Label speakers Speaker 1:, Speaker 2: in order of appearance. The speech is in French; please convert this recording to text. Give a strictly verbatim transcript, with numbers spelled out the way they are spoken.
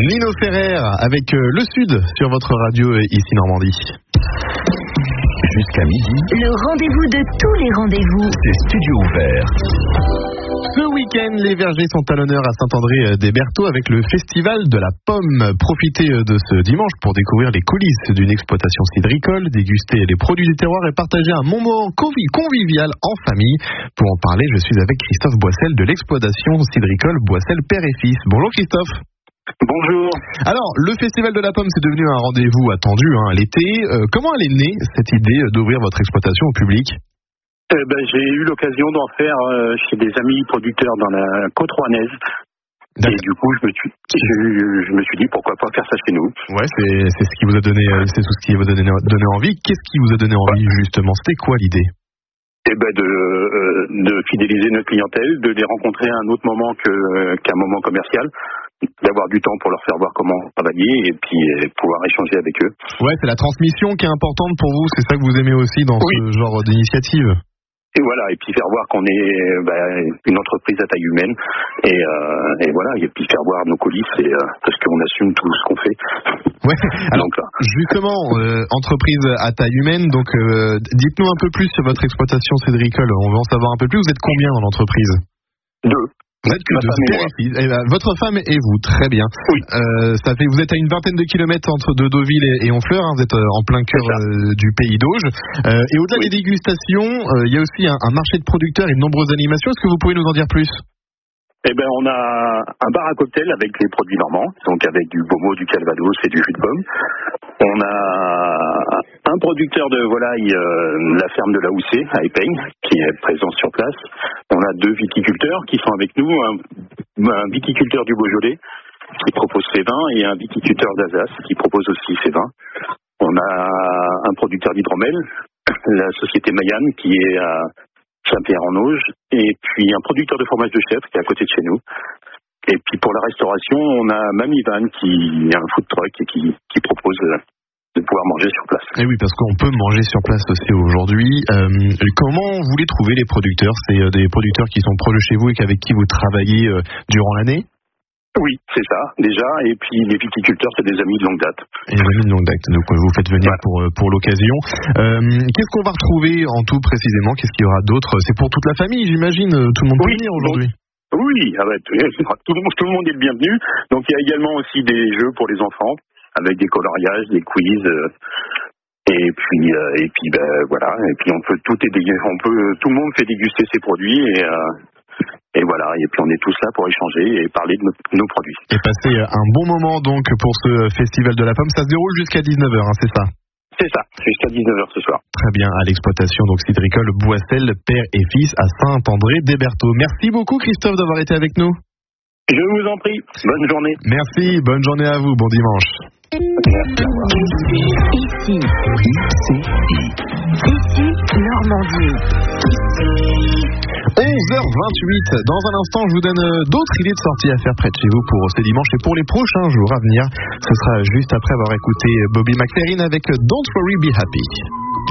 Speaker 1: Nino Ferrer avec euh, Le Sud sur votre radio euh, ici Normandie.
Speaker 2: Jusqu'à midi,
Speaker 3: le rendez-vous de tous les rendez-vous.
Speaker 2: C'est Studio Ouvert.
Speaker 1: Ce week-end, les vergers sont à l'honneur à Saint-André-des-Bertaux avec le Festival de la Pomme. Profitez de ce dimanche pour découvrir les coulisses d'une exploitation cidricole, déguster les produits du terroir et partager un moment convi- convivial en famille. Pour en parler, je suis avec Christophe Boissel de l'exploitation cidricole Boissel Père et Fils. Bonjour Christophe.
Speaker 4: Bonjour.
Speaker 1: Alors, le Festival de la Pomme, c'est devenu un rendez-vous attendu hein, l'été. Euh, comment elle est née, cette idée d'ouvrir votre exploitation au public ?
Speaker 4: Eh ben, j'ai eu l'occasion d'en faire euh, chez des amis producteurs dans la côte rouennaise. Et du coup, je me suis, je, je me suis dit pourquoi pas faire ça chez nous.
Speaker 1: Ouais, c'est, c'est ce qui vous a donné, c'est ce qui vous a donné, donné envie. Qu'est-ce qui vous a donné envie justement ? C'était quoi l'idée ?
Speaker 4: Eh ben, de, euh, de fidéliser notre clientèle, de les rencontrer à un autre moment que, euh, qu'un moment commercial, d'avoir du temps pour leur faire voir comment travailler et puis euh, pouvoir échanger avec eux.
Speaker 1: Ouais, c'est la transmission qui est importante pour vous. C'est ça que vous aimez aussi dans oui. ce genre d'initiative.
Speaker 4: Et voilà, et puis faire voir qu'on est bah, une entreprise à taille humaine, et, euh, et voilà, et puis faire voir nos coulisses, et, euh, parce qu'on assume tout ce qu'on fait.
Speaker 1: Ouais. Alors donc, justement, euh, entreprise à taille humaine, donc euh, dites-nous un peu plus sur votre exploitation cidricole. On veut en savoir un peu plus. Vous êtes combien dans l'entreprise ?
Speaker 4: Deux.
Speaker 1: Vous êtes que deux. Père et fils. Eh ben, votre femme et vous, très bien.
Speaker 4: Oui.
Speaker 1: Euh, ça fait, vous êtes à une vingtaine de kilomètres entre de Deauville et, et Honfleur. Hein, vous êtes en plein cœur euh, du pays d'Auge. Euh, et au-delà oui. des dégustations, euh, il y a aussi un, un marché de producteurs et de nombreuses animations. Est-ce que vous pouvez nous en dire plus ?
Speaker 4: Eh ben, on a un bar à cocktail avec les produits normands, donc avec du Beaumont, du Calvados et du jus de pomme. On a un producteur de volaille, euh, la ferme de la Houssée à Épeigne, qui est présent sur place. On a deux viticulteurs qui sont avec nous, un, un viticulteur du Beaujolais qui propose ses vins et un viticulteur d'Alsace qui propose aussi ses vins. On a un producteur d'hydromel, la société Mayenne qui est à Saint-Pierre-en-Auge, et puis un producteur de fromage de chèvre qui est à côté de chez nous. Et puis pour la restauration, on a Mamie Van qui est un food truck et qui, qui propose de pouvoir manger sur place.
Speaker 1: Et oui, parce qu'on peut manger sur place aussi aujourd'hui. Euh, comment vous les trouvez les producteurs ? C'est des producteurs qui sont proches de chez vous et avec qui vous travaillez euh, durant l'année ?
Speaker 4: Oui, c'est ça, déjà. Et puis les viticulteurs, c'est des amis de longue date.
Speaker 1: Et des amis de longue date, donc vous faites venir voilà. pour, pour l'occasion. Euh, qu'est-ce qu'on va retrouver en tout précisément ? Qu'est-ce qu'il y aura d'autre ? C'est pour toute la famille, j'imagine. Tout le monde peut
Speaker 4: oui,
Speaker 1: venir aujourd'hui.
Speaker 4: Donc, oui, ah bah, tout, le monde, tout le monde est le bienvenu. Donc il y a également aussi des jeux pour les enfants, avec des coloriages, des quiz. Euh, et puis, euh, et puis ben, voilà. Et puis on peut tout aider, on peut, tout le monde fait déguster ses produits et. Euh, Et voilà, et puis on est tous là pour échanger et parler de nos, nos produits.
Speaker 1: Et passer un bon moment donc pour ce Festival de la Pomme. Ça se déroule jusqu'à dix-neuf heures, hein, c'est ça ?
Speaker 4: C'est ça, jusqu'à dix-neuf heures ce soir.
Speaker 1: Très bien, à l'exploitation donc cidricole Boissel Père et Fils à Saint-André-des-Bertaux. Merci beaucoup Christophe d'avoir été avec nous.
Speaker 4: Je vous en prie, bonne journée.
Speaker 1: Merci, bonne journée à vous, bon dimanche.
Speaker 3: Ici, ici, Normandie.
Speaker 1: onze heures vingt-huit. Dans un instant, je vous donne d'autres idées de sorties à faire près de chez vous pour ce dimanche et pour les prochains jours à venir. Ce sera juste après avoir écouté Bobby McFerrin avec Don't Worry Be Happy.